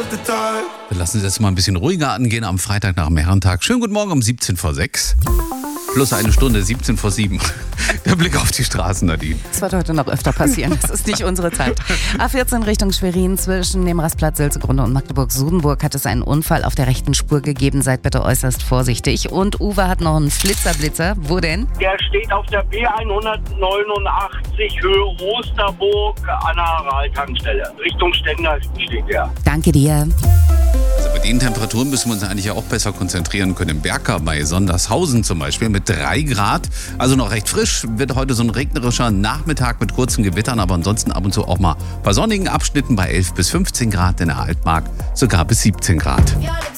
Wir lassen es jetzt mal ein bisschen ruhiger angehen am Freitag nach dem Herrentag. Schönen guten Morgen um 17 vor 6. Plus eine Stunde, 17 vor 7. Der Blick auf die Straßen, Nadine. Das wird heute noch öfter passieren. Das ist nicht unsere Zeit. A14 Richtung Schwerin zwischen dem Rastplatz Sülzegrunde und Magdeburg-Sudenburg hat es einen Unfall auf der rechten Spur gegeben. Seid bitte äußerst vorsichtig. Und Uwe hat noch einen Flitzer. Wo denn? Der steht auf der B189 Höhe Osterburg an der Aral-Tankstelle. Richtung Stendal steht der. Danke dir. Also bei den Temperaturen müssen wir uns eigentlich auch besser konzentrieren können. Im Bergkar bei Sondershausen zum Beispiel mit 3 Grad. Also noch recht frisch. Wird heute so ein regnerischer Nachmittag mit kurzen Gewittern, aber ansonsten ab und zu auch mal bei sonnigen Abschnitten bei 11 bis 15 Grad. In der Altmark sogar bis 17 Grad.